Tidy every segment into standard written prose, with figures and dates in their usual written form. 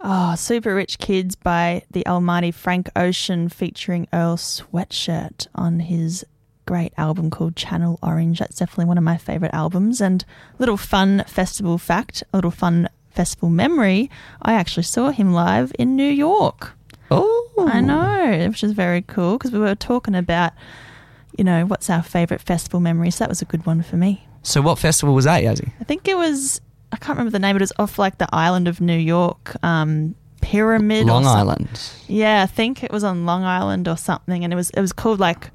Oh, Super Rich Kids by the almighty Frank Ocean featuring Earl Sweatshirt on his great album called Channel Orange. That's definitely one of my favourite albums. And little fun festival fact, a little fun festival memory, I actually saw him live in New York. Oh. I know, which is very cool because we were talking about, what's our favourite festival memory. So that was a good one for me. So what festival was that, Yazzie? I think it was, I can't remember the name, but it was off like the island of New York, Pyramid. Long Island. Yeah, I think it was on Long Island or something, and it was called like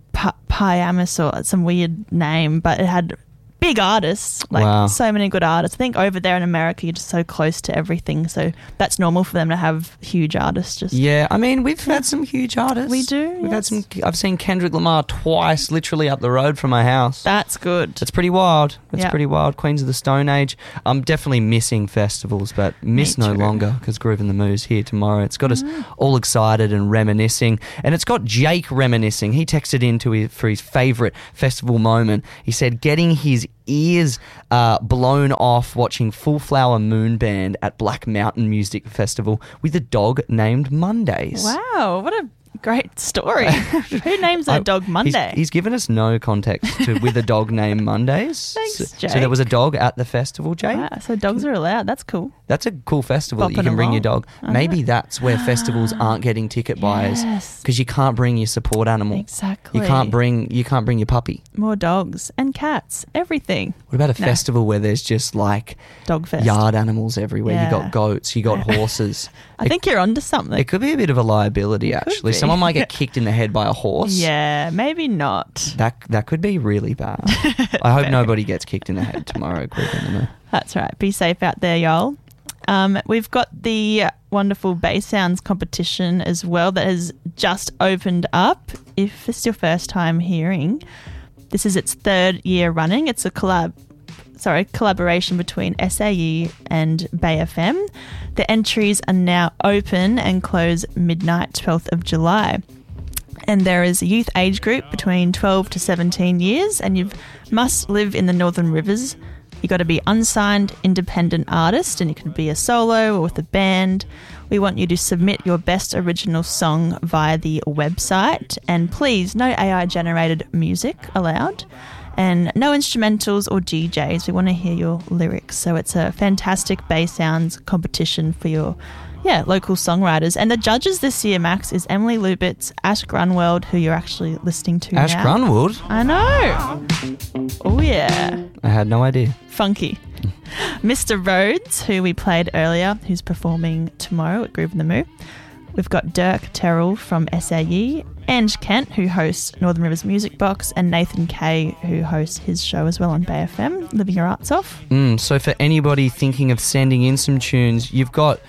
Piamus or some weird name, but it had big artists, so many good artists. I think over there in America, you're just so close to everything, so that's normal for them to have huge artists. We've had some huge artists. We do. We've had some. I've seen Kendrick Lamar twice, literally up the road from my house. That's good. That's pretty wild. Pretty wild. Queens of the Stone Age. I'm definitely missing festivals, but miss no longer because Groove in the Moo's here tomorrow. It's got us all excited and reminiscing, and it's got Jake reminiscing. He texted in for his favourite festival moment. He said getting his ears blown off watching Full Flower Moon Band at Black Mountain Music Festival with a dog named Mondays. Wow, what a great story. Who names their dog Monday? He's given us no context to with a dog named Mondays. Thanks, Jake. So there was a dog at the festival, Jake? Wow, so dogs are allowed. That's cool. That's a cool festival that you can bring your dog. Maybe that's where festivals aren't getting ticket buyers because you can't bring your support animal. Exactly. You can't bring your puppy. More dogs and cats, everything. What about a festival where there's just like dog fest, yard animals everywhere? Yeah. You got goats, you got horses. I think you're onto something. It could be a bit of a liability, actually. Someone might get kicked in the head by a horse. Yeah, maybe not. That could be really bad. I hope nobody gets kicked in the head tomorrow. That's right. Be safe out there, y'all. We've got the wonderful Bass Sounds competition as well that has just opened up. If it's your first time hearing, this is its third year running. It's a collaboration between SAE and Bay FM. The entries are now open and close midnight, 12th of July. And there is a youth age group between 12 to 17 years, and you must live in the Northern Rivers. You got to be unsigned independent artist, and you can be a solo or with a band. We want you to submit your best original song via the website, and please, no AI generated music allowed, and no instrumentals or DJs. We want to hear your lyrics. So it's a fantastic Bass Sounds competition for your local songwriters. And the judges this year, Max, is Emily Lubitz, Ash Grunwald, who you're actually listening to Ash now. Grunwald? I know. Oh, yeah. I had no idea. Funky. Mr. Rhodes, who we played earlier, who's performing tomorrow at Groove in the Moo. We've got Dirk Terrell from SAE, Ange Kent, who hosts Northern Rivers Music Box, and Nathan Kay, who hosts his show as well on Bay FM, Living Your Arts Off. So for anybody thinking of sending in some tunes, you've got...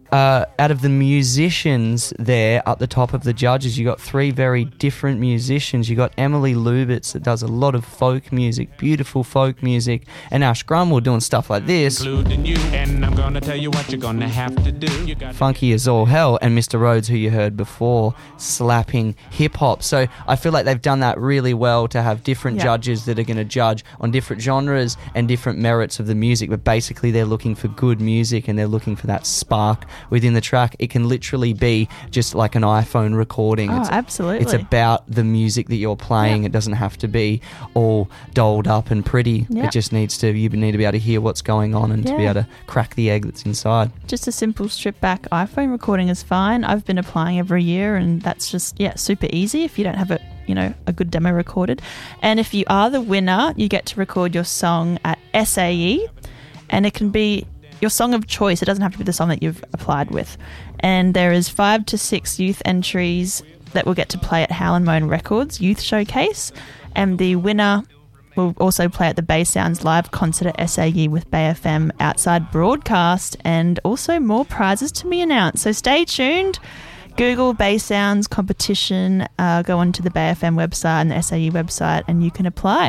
out of the musicians there at the top of the judges, you got three very different musicians. You got Emily Lubitz that does a lot of folk music, beautiful folk music, and Ash Grunwald doing stuff like this. And I'm gonna tell you what you're gonna have to do. Funky as all hell, and Mr. Rhodes, who you heard before, slapping hip hop. So I feel like they've done that really well to have different judges that are going to judge on different genres and different merits of the music, but basically they're looking for good music and they're looking for that spark within the track. It can literally be just like an iPhone recording. Absolutely. It's about the music that you're playing. It doesn't have to be all dolled up and pretty. It just needs to, you need to be able to hear what's going on and to be able to crack the egg that's inside. Just a simple strip back iPhone recording is fine. I've been applying every year, and that's just super easy if you don't have a good demo recorded. And if you are the winner, you get to record your song at SAE, and it can be your song of choice. It doesn't have to be the song that you've applied with. And there is 5 to 6 youth entries that will get to play at Howlin' Moan Records Youth Showcase, and the winner will also play at the Bass Sounds live concert at SAE with Bay FM outside broadcast, and also more prizes to be announced. So stay tuned. Google Bass Sounds competition, go onto the Bay FM website and the SAE website, and you can apply.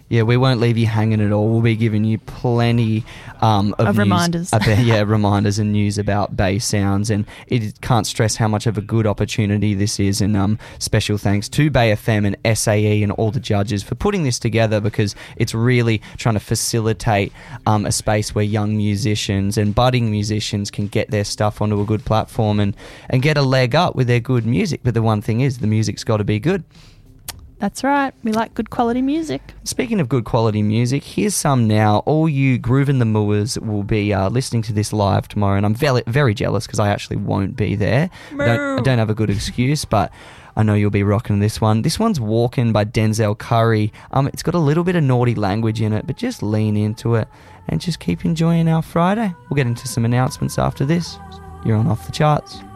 Yeah, we won't leave you hanging at all. We'll be giving you plenty of news reminders. Reminders and news about Bay Sounds. And it can't stress how much of a good opportunity this is. And special thanks to Bay FM and SAE and all the judges for putting this together, because it's really trying to facilitate a space where young musicians and budding musicians can get their stuff onto a good platform and get a leg up with their good music. But the one thing is, the music's got to be good. That's right. We like good quality music. Speaking of good quality music, here's some now. All you Groovin' the Moors will be listening to this live tomorrow, and I'm very jealous because I actually won't be there. I don't have a good excuse, but I know you'll be rocking this one. This one's Walkin' by Denzel Curry. It's got a little bit of naughty language in it, but just lean into it and just keep enjoying our Friday. We'll get into some announcements after this. You're on Off the Charts.